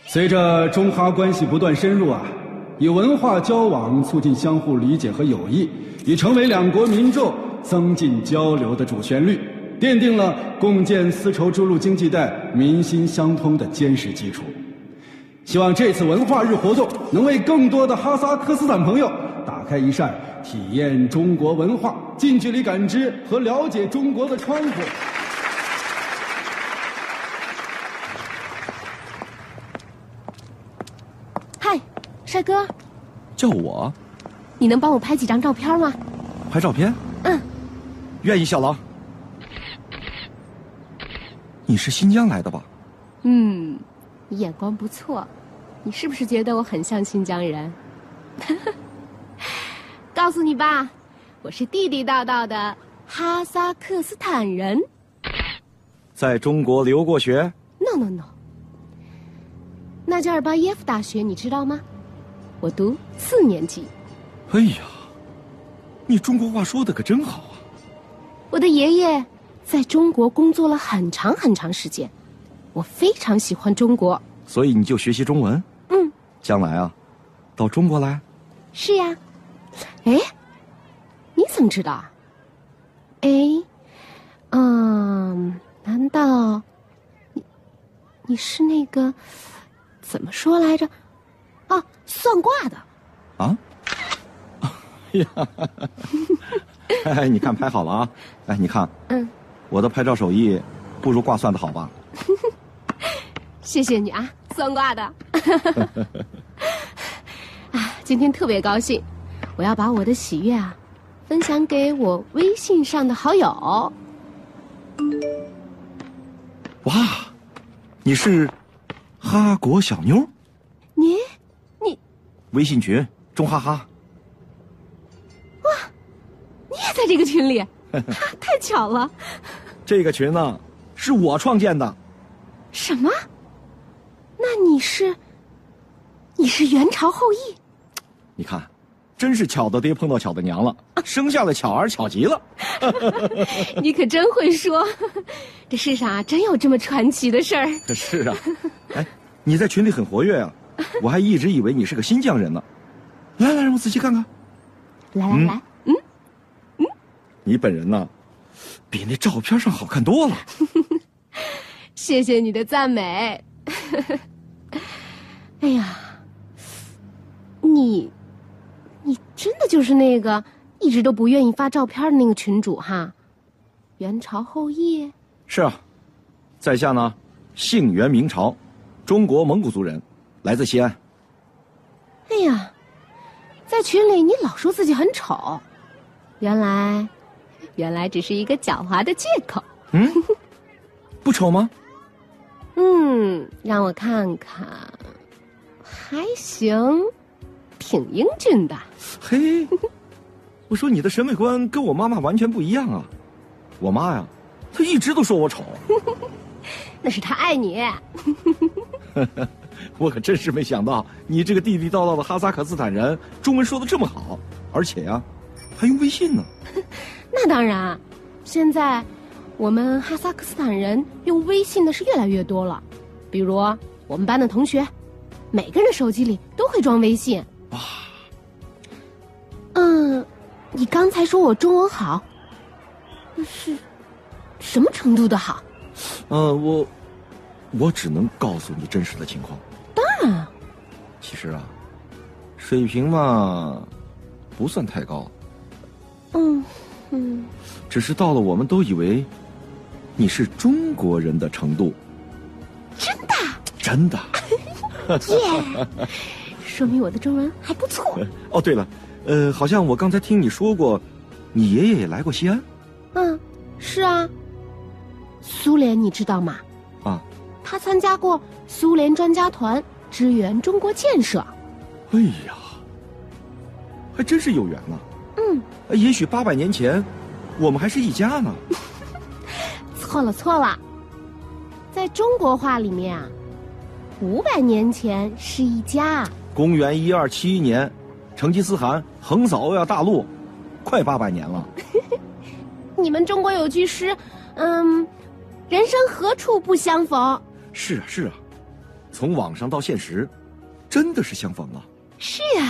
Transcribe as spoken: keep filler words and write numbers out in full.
随着中哈关系不断深入啊，以文化交往促进相互理解和友谊，已成为两国民众增进交流的主旋律，奠定了共建丝绸之路经济带民心相通的坚实基础。希望这次文化日活动能为更多的哈萨克斯坦朋友打开一扇体验中国文化、近距离感知和了解中国的窗户。 嗨，帅哥， 叫我？ 你能帮我拍几张照片吗？ 拍照片？ 嗯， 愿意，小狼。你是新疆来的吧？ 嗯，你眼光不错，你是不是觉得我很像新疆人？告诉你吧，我是地地道道的哈萨克斯坦人。 在中国留过学 ？No No No。纳加尔巴耶夫大学你知道吗？我读四年级。 哎呀，你中国话说的可真好啊！ 我的爷爷在中国工作了很长很长时间，我非常喜欢中国， 所以你就学习中文？ 嗯， 将来啊，到中国来？ 是呀。哎，你怎么知道啊？哎，嗯，难道你你是那个怎么说来着？啊，算卦的。 啊？呀，哎，你看拍好了啊！哎，你看， 嗯， 我的拍照手艺不如卦算的好吧？ 谢谢你啊，算卦的。啊，今天特别高兴，我要把我的喜悦啊分享给我微信上的好友。 哇，你是哈国小妞？ 你你微信群中哈哈。 哇，你也在这个群里，太巧了。 这个群呢，是我创建的。 什么？那你是你是元朝后裔？ 你看，真是巧的爹碰到巧的娘了，生下了巧儿巧极了。 你可真会说，这世上啊真有这么传奇的事儿。 是啊，哎，你在群里很活跃啊，我还一直以为你是个新疆人呢。来来，让我仔细看看。 来来来，嗯嗯， 你本人呢，比那照片上好看多了。 谢谢你的赞美。哎呀，你你真的就是那个一直都不愿意发照片的那个群主哈？元朝后裔？ 是啊，在下呢，姓元明朝，中国蒙古族人，来自西安。 哎呀，在群里你老说自己很丑，原来原来只是一个狡猾的借口。 嗯，不丑吗？ 嗯，让我看看，还行，挺英俊的。 嘿，我说你的审美观跟我妈妈完全不一样啊！我妈呀，她一直都说我丑。 那是她爱你。 我可真是没想到，你这个地地道道的哈萨克斯坦人，中文说的这么好，而且呀、啊，还用微信呢。 那当然，现在我们哈萨克斯坦人用微信的是越来越多了。比如我们班的同学，每个人的手机里都会装微信。 哇， 嗯，你刚才说我中文好，是什么程度的好？ 呃，我我只能告诉你真实的情况。 当然。 其实啊，水平嘛，不算太高。 嗯嗯， 只是到了我们都以为你是中国人的程度。 真的？ 真的。 耶，说明我的中文还不错。 哦，对了，呃，好像我刚才听你说过，你爷爷也来过西安。 嗯，是啊。苏联你知道吗？ 啊， 他参加过苏联专家团支援中国建设。 哎呀，还真是有缘呢。 嗯， 也许八百年前，我们还是一家呢。 错了错了，在中国话里面啊，五百年前是一家。 公元一二七一年，成吉思汗横扫欧亚大陆，快八百年了。 你们中国有句诗，嗯，人生何处不相逢。 是啊是啊， 从网上到现实，真的是相反了。 是啊。